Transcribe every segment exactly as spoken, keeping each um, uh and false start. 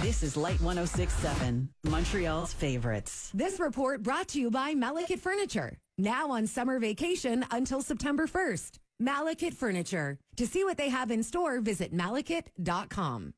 This is Light one oh six point seven, Montreal's favorites. This report brought to you by Malekith Furniture. Now on summer vacation until September first. Malekith Furniture. To see what they have in store, visit malekith dot com.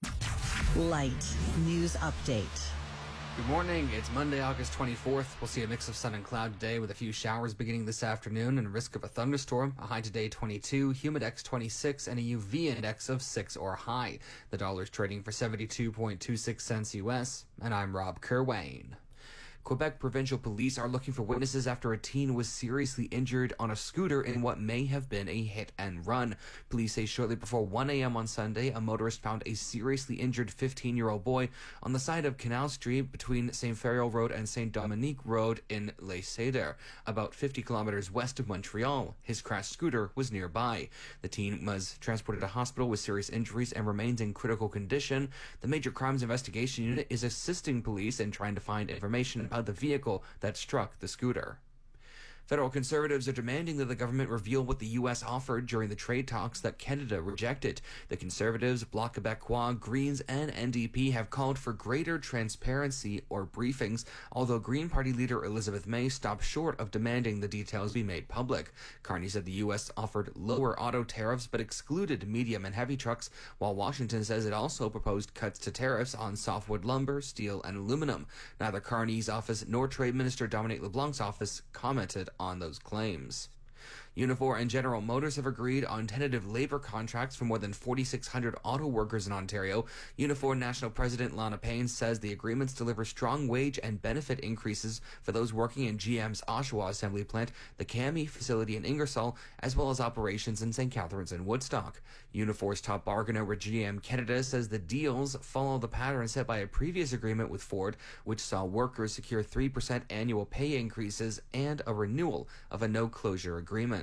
Light News Update. Good morning. It's Monday, August twenty-fourth. We'll see a mix of sun and cloud today with a few showers beginning this afternoon and a risk of a thunderstorm. A high today twenty-two, humidex twenty-six, and a U V index of six or high. The dollar's trading for seventy-two point two six cents U S, and I'm Rob Kerwayne. Quebec provincial police are looking for witnesses after a teen was seriously injured on a scooter in what may have been a hit and run. Police say shortly before one a.m. on Sunday, a motorist found a seriously injured fifteen-year-old boy on the side of Canal Street between Saint Feriol Road and Saint Dominique Road in Les Cedars, about fifty kilometers west of Montreal. His crashed scooter was nearby. The teen was transported to hospital with serious injuries and remains in critical condition. The Major Crimes Investigation Unit is assisting police in trying to find information about the vehicle that struck the scooter. Federal Conservatives are demanding that the government reveal what the U S offered during the trade talks that Canada rejected. The Conservatives, Bloc Québécois, Greens, and N D P have called for greater transparency or briefings, although Green Party leader Elizabeth May stopped short of demanding the details be made public. Carney said the U S offered lower auto tariffs but excluded medium and heavy trucks, while Washington says it also proposed cuts to tariffs on softwood lumber, steel, and aluminum. Neither Carney's office nor Trade Minister Dominic LeBlanc's office commented on those claims. Unifor and General Motors have agreed on tentative labor contracts for more than forty-six hundred auto workers in Ontario. Unifor National President Lana Payne says the agreements deliver strong wage and benefit increases for those working in G M's Oshawa assembly plant, the C A M I facility in Ingersoll, as well as operations in Saint Catharines and Woodstock. Unifor's top bargainer with G M Canada says the deals follow the pattern set by a previous agreement with Ford, which saw workers secure three percent annual pay increases and a renewal of a no-closure agreement.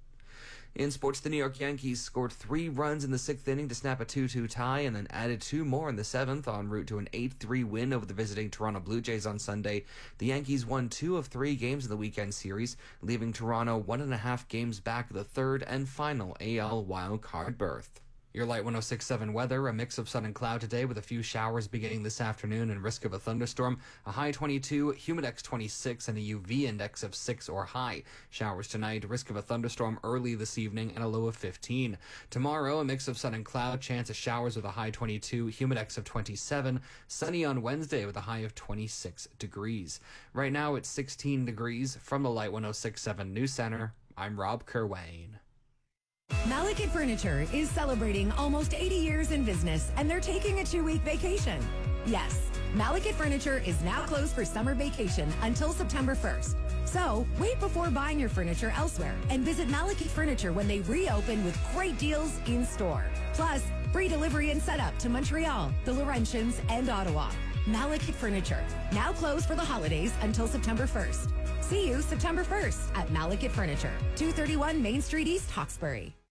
In sports, the New York Yankees scored three runs in the sixth inning to snap a two two tie and then added two more in the seventh en route to an eight three win over the visiting Toronto Blue Jays on Sunday. The Yankees won two of three games in the weekend series, leaving Toronto one and a half games back of the third and final A L wildcard berth. Your Light one oh six point seven weather, a mix of sun and cloud today with a few showers beginning this afternoon and risk of a thunderstorm. A high twenty-two, humidex twenty-six, and a U V index of six or high. Showers tonight, risk of a thunderstorm early this evening, and a low of fifteen. Tomorrow, a mix of sun and cloud, chance of showers with a high twenty-two, humidex of twenty-seven. Sunny on Wednesday with a high of twenty-six degrees. Right now, it's sixteen degrees. From the Light one oh six point seven News Center, I'm Rob Kerwayne. Malekith Furniture is celebrating almost eighty years in business, and they're taking a two-week vacation. Yes, Malekith Furniture is now closed for summer vacation until September first. So, wait before buying your furniture elsewhere and visit Malekith Furniture when they reopen with great deals in store. Plus, free delivery and setup to Montreal, the Laurentians, and Ottawa. Malekith Furniture, now closed for the holidays until September first. See you September first at Malekith Furniture, two thirty-one Main Street East, Hawkesbury.